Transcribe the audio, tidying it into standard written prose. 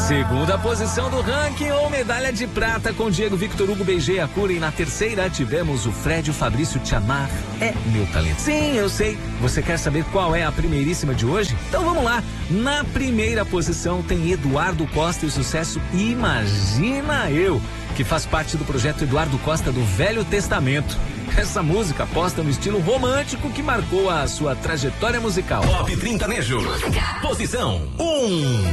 Segunda posição do ranking ou medalha de prata com Diego Victor Hugo Beijei a Cura. E na terceira tivemos o Fred e o Fabrício Te Amar é Meu Talento. Sim, eu sei. Você quer saber qual é a primeiríssima de hoje? Então vamos lá. Na primeira posição tem Eduardo Costa e o sucesso Imagina Eu, que faz parte do projeto Eduardo Costa do Velho Testamento. Essa música aposta no estilo romântico que marcou a sua trajetória musical. Top 30 Nejo. Posição 1.